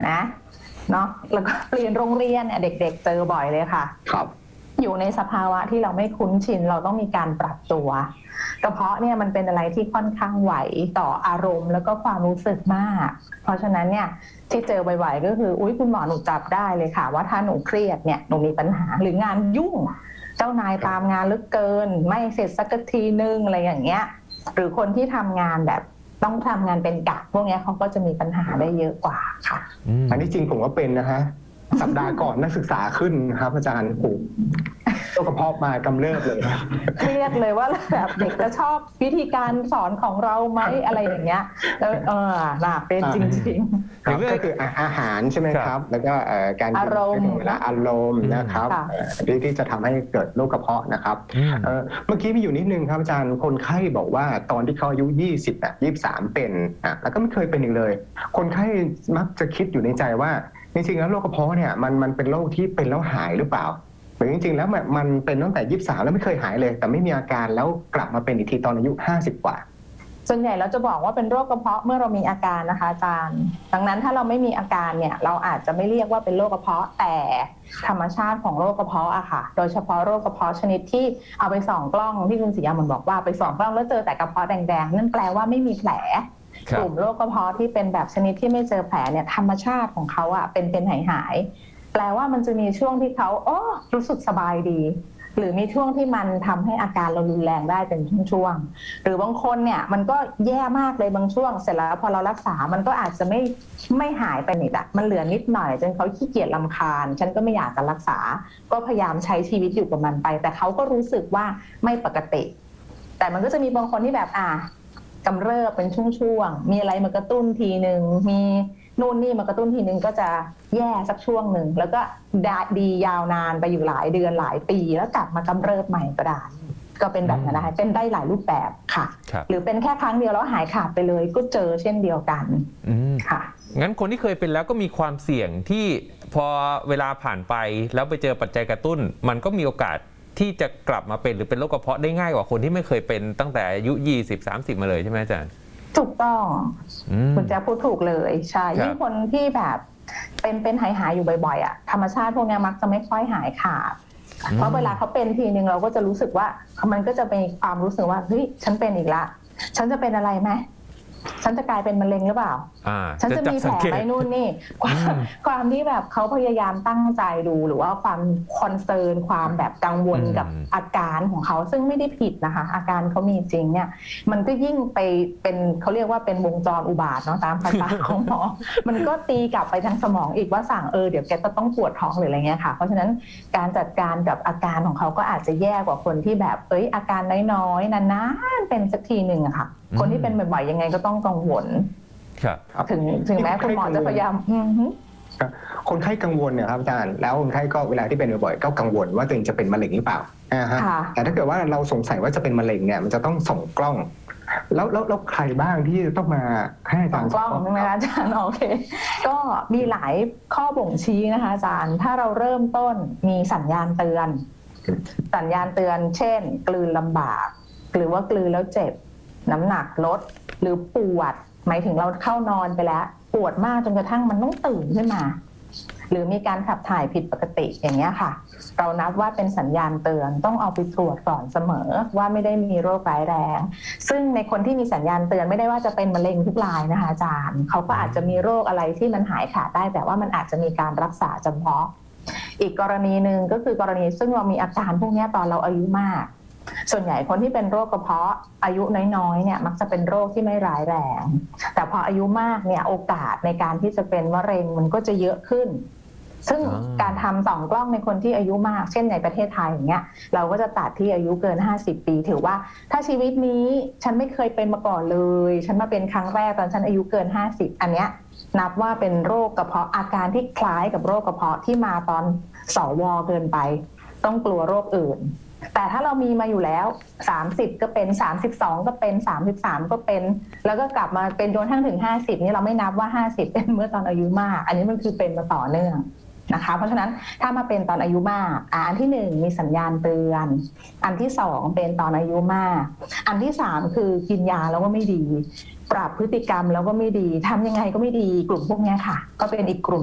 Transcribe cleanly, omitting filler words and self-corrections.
นะเนาะแล้วก็เปลี่ยนโรงเรียนเนี่ยเด็กๆเจอบ่อยเลยค่ะครับอยู่ในสภาวะที่เราไม่คุ้นชินเราต้องมีการปรับตัวกระเพาะเนี่ยมันเป็นอะไรที่ค่อนข้างไหวต่ออารมณ์แล้วก็ความรู้สึกมากเพราะฉะนั้นเนี่ยที่เจอบ่อยๆก็คืออุ๊ยคุณหมอหนูจับได้เลยค่ะว่าถ้าหนูเครียดเนี่ยหนูมีปัญหาหรืองานยุ่งเจ้านายตามงานเหลือเกินไม่เสร็จสักทีนึงอะไรอย่างเงี้ยหรือคนที่ทำงานแบบต้องทำงานเป็นกะพวกนี้เขาก็จะมีปัญหาได้เยอะกว่าค่ะอันนี้จริงผมก็เป็นนะฮะสัปดาห์ก่อนนักศึกษาขึ้นครับอาจารย์โอ้โรคกระเพาะมากำเริบเลยเครียดเลยว่าแบบเด็กจะชอบวิธีการสอนของเราไหมอะไรอย่างเงี้ยแล้วน่าเป็นจริงๆก็คืออาหารใช่ไหมครับแล้วก็การอารมณ์เวลาอารมณ์นะครับที่จะทำให้เกิดโรคกระเพาะนะครับเมื่อกี้มีอยู่นิดนึงครับอาจารย์คนไข้บอกว่าตอนที่เขาอายุ20 23เป็นแล้วก็ไม่เคยเป็นอีกเลยคนไข้มักจะคิดอยู่ในใจว่าจริงๆแล้วโรคกระเพาะเนี่ยมันเป็นโรคที่เป็นแล้วหายหรือเปล่าหรือจริงๆแล้วมันเป็นตั้งแต่23แล้วไม่เคยหายเลยแต่ไม่มีอาการแล้วกลับมาเป็นอีกทีตอนอายุ50กว่าส่วนใหญ่เราจะบอกว่าเป็นโรคกระเพาะเมื่อเรามีอาการนะคะอาจารย์ดังนั้นถ้าเราไม่มีอาการเนี่ยเราอาจจะไม่เรียกว่าเป็นโรคกระเพาะแต่ธรรมชาติของโรคกระเพาะอะค่ะโดยเฉพาะโรคกระเพาะชนิดที่เอาไปส่องกล้องที่คุณศรียามนบอกว่าไปส่องกล้องแล้วเจอแต่กระเพาะแดงๆนั่นแปลว่าไม่มีแผลกลุ่มโรคกระเพาะที่เป็นแบบชนิดที่ไม่เจอแผลเนี่ยธรรมชาติของเขาอะเป็นหายแปลว่ามันจะมีช่วงที่เขารู้สึกสบายดีหรือมีช่วงที่มันทำให้อาการเรารุนแรงได้เป็นช่วงๆหรือบางคนเนี่ยมันก็แย่มากเลยบางช่วงเสร็จแล้วพอเรารักษามันก็อาจจะไม่หายไปนิดอะมันเหลือนิดหน่อยจนเขาขี้เกียจรำคาญฉันก็ไม่อยากจะรักษาก็พยายามใช้ชีวิตอยู่กับมันไปแต่เขาก็รู้สึกว่าไม่ปกติแต่มันก็จะมีบางคนที่แบบกำเริบเป็นช่วงๆมีอะไรมากระตุ้นทีนึงมีนู่นนี่มากระตุ้นทีนึงก็จะแย่สักช่วงหนึ่งแล้วก็ดียาวนานไปอยู่หลายเดือนหลายปีแล้วกลับมากำเริบใหม่ก็ได้ก็เป็นแบบนั้นนะคะเป็นได้หลายรูปแบบค่ะหรือเป็นแค่ครั้งเดียวแล้วหายขาดไปเลยก็เจอเช่นเดียวกันค่ะงั้นคนที่เคยเป็นแล้วก็มีความเสี่ยงที่พอเวลาผ่านไปแล้วไปเจอปัจจัยกระตุ้นมันก็มีโอกาสที่จะกลับมาเป็นหรือเป็นโรคกระเพาะได้ง่ายกว่าคนที่ไม่เคยเป็นตั้งแต่อายุ20-30มาเลยใช่ไหมอาจารย์ถูกต้องคุณแจ๊คพูดถูกเลยใช่ยิ่งคนที่แบบเป็นหายอยู่บ่อยๆธรรมชาติพวกนี้มักจะไม่ค่อยหายขาดเพราะเวลาเขาเป็นทีนึงเราก็จะรู้สึกว่ามันก็จะมีความรู้สึกว่าเฮ้ยฉันเป็นอีกละฉันจะเป็นอะไรไหมฉันจะกลายเป็นมะเร็งหรือเปล่าฉันจะมีแผลไหมนู่นนี่ความที่แบบเขาพยายามตั้งใจดูหรือว่าความคอนเซิร์นความแบบกังวลกับอาการของเขาซึ่งไม่ได้ผิดนะคะอาการเขามีจริงเนี่ยมันก็ยิ่งไปเป็นเขาเรียกว่าเป็นวงจรอุบาทเนาะตามภาษาของหมอมันก็ตีกลับไปทางสมองอีกว่าสั่งเดี๋ยวแกจะต้องปวดท้องหรืออะไรเงี้ยค่ะเพราะฉะนั้นการจัดการกับอาการของเขาก็อาจจะแย่กว่าคนที่แบบอาการน้อยๆนานๆเป็นสักทีหนึ่งอะค่ะคนที่เป็นบ่อยๆยังไงก็ต้องกังวลถึงแม้คุณหมอจะพยายามคนไข้กังวลเนี่ยครับอาจารย์แล้วคนไข้ก็เวลาที่เป็นบ่อยๆก็กังวลว่าตัวเองจะเป็นมะเร็งหรือเปล่าแต่ถ้าเกิดว่าเราสงสัยว่าจะเป็นมะเร็งเนี่ยมันจะต้องส่องกล้องแล้วใครบ้างที่ต้องมาให้อาจารย์ส่องกล้องใช่ไหมคะอาจารย์โอเคก็มีหลายข้อบ่งชี้นะคะอาจารย์ถ้าเราเริ่มต้นมีสัญญาณเตือนเช่นกลืนลำบากหรือว่ากลืนแล้วเจ็บน้ำหนักลดหรือปวดหมายถึงเราเข้านอนไปแล้วปวดมากจนกระทั่งมันต้องตื่นขึ้นมาหรือมีการขับถ่ายผิดปกติอย่างเงี้ยค่ะเรานับว่าเป็นสัญญาณเตือนต้องเอาไปตรวจก่อนเสมอว่าไม่ได้มีโรคร้ายแรงซึ่งในคนที่มีสัญญาณเตือนไม่ได้ว่าจะเป็นมะเร็งทุกรายนะคะอาจารย์เขาก็อาจจะมีโรคอะไรที่มันหายขาดได้แต่ว่ามันอาจจะมีการรักษาเฉพาะอีกกรณีหนึ่งก็คือกรณีซึ่งเรามีอาการพวกนี้ตอนเราอายุมากส่วนใหญ่คนที่เป็นโรคกระเพาะอายุน้อยๆเนี่ยมักจะเป็นโรคที่ไม่ร้ายแรงแต่พออายุมากเนี่ยโอกาสในการที่จะเป็นมะเร็งมันก็จะเยอะขึ้นซึ่งการทำส่องกล้องในคนที่อายุมากเช่นในประเทศไทยอย่างเงี้ยเราก็จะตัดที่อายุเกิน50ปีถือว่าถ้าชีวิตนี้ฉันไม่เคยเป็นมาก่อนเลยฉันมาเป็นครั้งแรกตอนฉันอายุเกิน50อันเนี้ยนับว่าเป็นโรคกระเพาะอาการที่คล้ายกับโรคกระเพาะที่มาตอนสว.เกินไปต้องกลัวโรคอื่นแต่ถ้าเรามีมาอยู่แล้ว30ก็เป็น32ก็เป็น33ก็เป็นแล้วก็กลับมาเป็นจนทั้งถึง50นี่เราไม่นับว่า50เป็นเมื่อตอนอายุมากอันนี้มันคือเป็นมาต่อเนื่องนะคะเพราะฉะนั้นถ้ามาเป็นตอนอายุมากอันที่1มีสัญญาณเตือนอันที่2เป็นตอนอายุมากอันที่3คือกินยาแล้วก็ไม่ดีปรับพฤติกรรมแล้วก็ไม่ดีทำยังไงก็ไม่ดีกลุ่มพวกเนี้ยค่ะ ก็เป็นอีกกลุ่ม